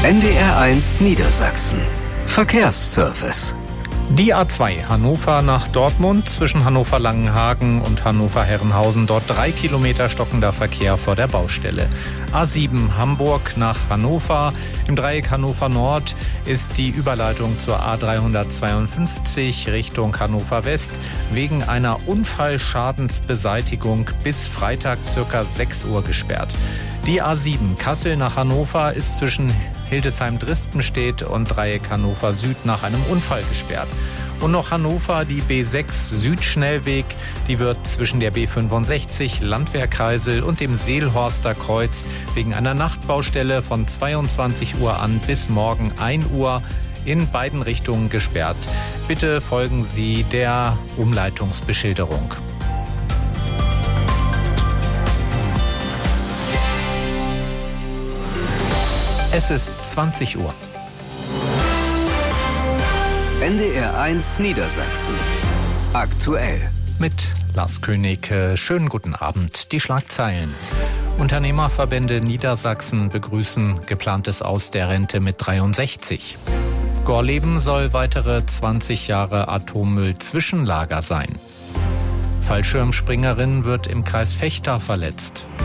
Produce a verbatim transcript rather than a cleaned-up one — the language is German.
N D R eins Niedersachsen. Verkehrsservice. Die A zwei Hannover nach Dortmund zwischen Hannover-Langenhagen und Hannover-Herrenhausen. Dort drei Kilometer stockender Verkehr vor der Baustelle. A sieben Hamburg nach Hannover. Im Dreieck Hannover Nord ist die Überleitung zur A dreihundertzweiundfünfzig Richtung Hannover West wegen einer Unfallschadensbeseitigung bis Freitag circa sechs Uhr gesperrt. Die A sieben Kassel nach Hannover ist zwischen Hildesheim-Drispenstedt und Dreieck Hannover Süd nach einem Unfall gesperrt. Und noch Hannover, die B sechs Südschnellweg, die wird zwischen der B fünfundsechzig Landwehrkreisel und dem Seelhorster Kreuz wegen einer Nachtbaustelle von zweiundzwanzig Uhr an bis morgen ein Uhr in beiden Richtungen gesperrt. Bitte folgen Sie der Umleitungsbeschilderung. Es ist zwanzig Uhr. N D R eins Niedersachsen. Aktuell. Mit Lars König. Schönen guten Abend. Die Schlagzeilen. Unternehmerverbände Niedersachsen begrüßen geplantes Aus der Rente mit dreiundsechzig. Gorleben soll weitere zwanzig Jahre Atommüll-Zwischenlager sein. Fallschirmspringerin wird im Kreis Vechta verletzt.